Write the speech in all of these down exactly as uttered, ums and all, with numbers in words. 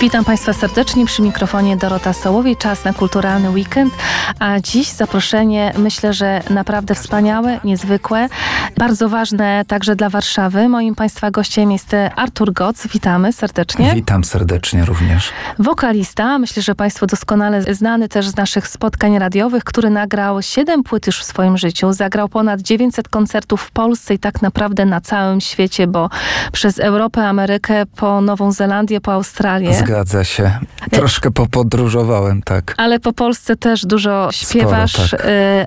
Witam Państwa serdecznie, przy mikrofonie Dorota Sołowiej. Czas na kulturalny weekend, a dziś zaproszenie, myślę, że naprawdę wspaniałe, niezwykłe, bardzo ważne także dla Warszawy. Moim Państwa gościem jest Artur Goc. Witamy serdecznie. Witam serdecznie również. Wokalista, myślę, że Państwu doskonale znany też z naszych spotkań radiowych, który nagrał siedem płyt już w swoim życiu, zagrał ponad dziewięćset koncertów w Polsce i tak naprawdę na całym świecie, bo przez Europę, Amerykę, po Nową Zelandię, po Australię. Zgadza się. Troszkę popodróżowałem, tak. Ale po Polsce też dużo śpiewasz. Sporo, tak.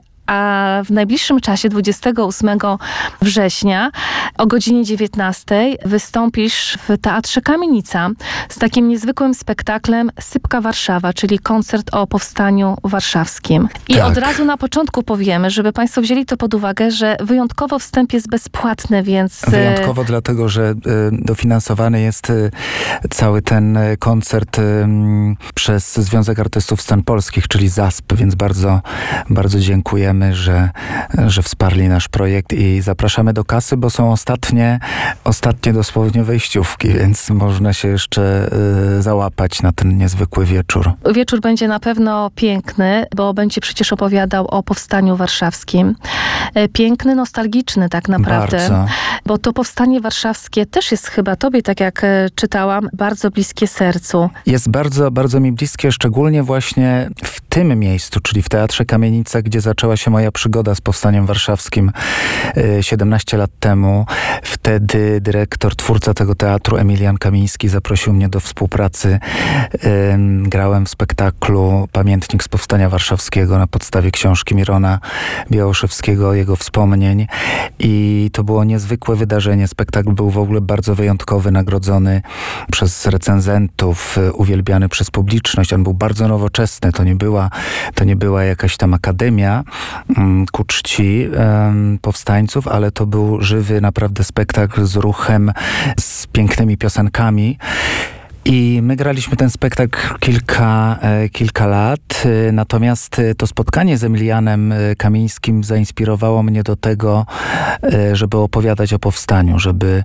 A w najbliższym czasie, dwudziestego ósmego września o godzinie dziewiętnastej wystąpisz w Teatrze Kamienica z takim niezwykłym spektaklem Sypka Warszawa, czyli koncert o powstaniu warszawskim. I tak. Od razu na początku powiemy, żeby Państwo wzięli to pod uwagę, że wyjątkowo wstęp jest bezpłatny, więc... Wyjątkowo dlatego, że dofinansowany jest cały ten koncert przez Związek Artystów Scen Polskich, czyli Z A S P, więc bardzo, bardzo dziękujemy, Że, że wsparli nasz projekt i zapraszamy do kasy, bo są ostatnie, ostatnie dosłownie wejściówki, więc można się jeszcze y, załapać na ten niezwykły wieczór. Wieczór będzie na pewno piękny, bo będzie przecież opowiadał o powstaniu warszawskim. Piękny, nostalgiczny tak naprawdę. Bardzo. Bo to powstanie warszawskie też jest chyba tobie, tak jak czytałam, bardzo bliskie sercu. Jest bardzo, bardzo mi bliskie, szczególnie właśnie w tym miejscu, czyli w Teatrze Kamienica, gdzie zaczęła się moja przygoda z powstaniem warszawskim siedemnaście lat temu. Wtedy dyrektor, twórca tego teatru, Emilian Kamiński, zaprosił mnie do współpracy. Grałem w spektaklu Pamiętnik z powstania warszawskiego na podstawie książki Mirona Białoszewskiego, jego wspomnień. I to było niezwykłe wydarzenie. Spektakl był w ogóle bardzo wyjątkowy, nagrodzony przez recenzentów, uwielbiany przez publiczność. On był bardzo nowoczesny. To nie była, to nie była jakaś tam akademia ku czci um, powstańców, ale to był żywy naprawdę spektakl z ruchem, z pięknymi piosenkami. I my graliśmy ten spektakl kilka, e, kilka lat, e, natomiast to spotkanie z Emilianem Kamińskim zainspirowało mnie do tego, e, żeby opowiadać o powstaniu, żeby,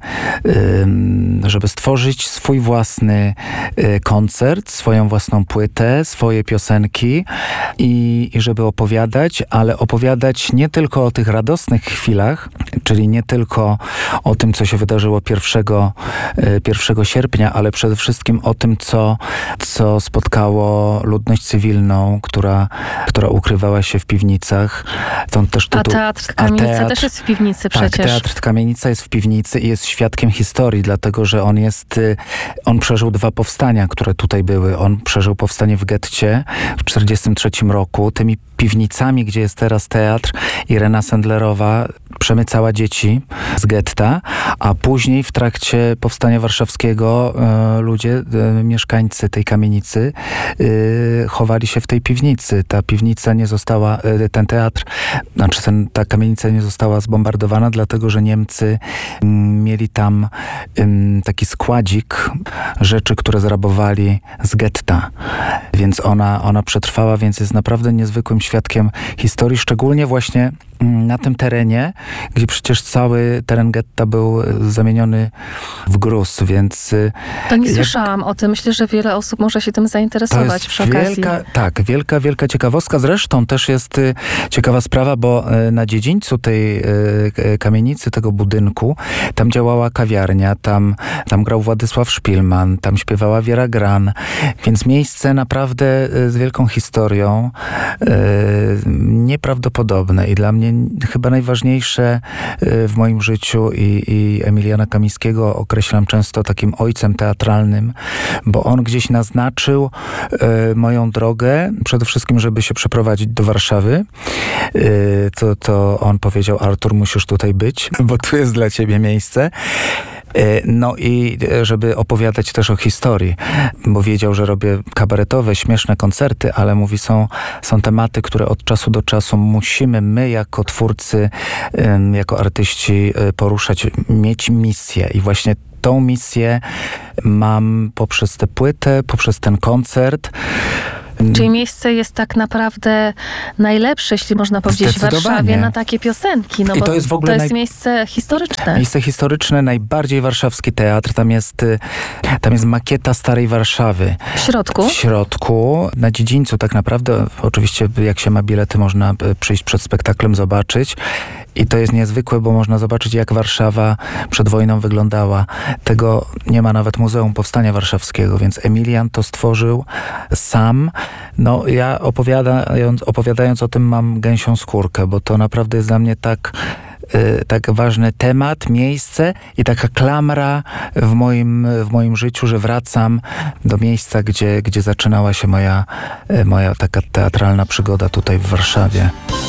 e, żeby stworzyć swój własny e, koncert, swoją własną płytę, swoje piosenki i, i żeby opowiadać, ale opowiadać nie tylko o tych radosnych chwilach, czyli nie tylko o tym, co się wydarzyło pierwszego, e, pierwszego sierpnia, ale przede wszystkim o tym, co, co spotkało ludność cywilną, która, która ukrywała się w piwnicach. Stąd też tytuł, a Teatr Kamienica a teatr, też jest w piwnicy tak, przecież. Teatr Kamienica jest w piwnicy i jest świadkiem historii, dlatego, że on jest, on przeżył dwa powstania, które tutaj były. On przeżył powstanie w getcie w czterdziestym trzecim roku. Tymi piwnicami, gdzie jest teraz teatr, Irena Sendlerowa przemycała dzieci z getta, a później w trakcie powstania warszawskiego e, ludzie, e, mieszkańcy tej kamienicy e, chowali się w tej piwnicy. Ta piwnica nie została, e, ten teatr, znaczy ten, ta kamienica nie została zbombardowana, dlatego, że Niemcy m, mieli tam m, taki składzik rzeczy, które zrabowali z getta. Więc ona, ona przetrwała, więc jest naprawdę niezwykłym świadkiem historii, szczególnie właśnie na tym terenie, gdzie przecież cały teren getta był zamieniony w gruz, więc... To nie jak... słyszałam o tym. Myślę, że wiele osób może się tym zainteresować przy okazji. Wielka, tak, wielka, wielka ciekawostka. Zresztą też jest ciekawa sprawa, bo na dziedzińcu tej kamienicy, tego budynku, tam działała kawiarnia, tam, tam grał Władysław Szpilman, tam śpiewała Wiera Gran, więc miejsce naprawdę z wielką historią, nieprawdopodobne i dla mnie chyba najważniejsze w moim życiu i, i Emiliana Kamińskiego określam często takim ojcem teatralnym, bo on gdzieś naznaczył e, moją drogę, przede wszystkim, żeby się przeprowadzić do Warszawy. E, to, to on powiedział: Artur, musisz tutaj być, bo tu jest dla ciebie miejsce. No i żeby opowiadać też o historii, bo wiedział, że robię kabaretowe, śmieszne koncerty, ale mówi, są, są tematy, które od czasu do czasu musimy my jako twórcy, jako artyści poruszać, mieć misję i właśnie tą misję mam poprzez tę płytę, poprzez ten koncert. Czyli miejsce jest tak naprawdę najlepsze, jeśli można powiedzieć, w Zdecydowanie. Warszawie na takie piosenki. No I bo to jest w ogóle to jest naj- miejsce historyczne. Miejsce historyczne, najbardziej warszawski teatr. Tam jest, y, tam jest makieta Starej Warszawy. W środku. W środku, na dziedzińcu tak naprawdę, oczywiście jak się ma bilety, można y, przyjść przed spektaklem, zobaczyć. I to jest niezwykłe, bo można zobaczyć, jak Warszawa przed wojną wyglądała. Tego nie ma nawet Muzeum Powstania Warszawskiego, więc Emilian to stworzył sam. No ja opowiadając, opowiadając o tym mam gęsią skórkę, bo to naprawdę jest dla mnie tak... tak ważny temat, miejsce i taka klamra w moim, w moim życiu, że wracam do miejsca, gdzie, gdzie zaczynała się moja, moja taka teatralna przygoda tutaj w Warszawie.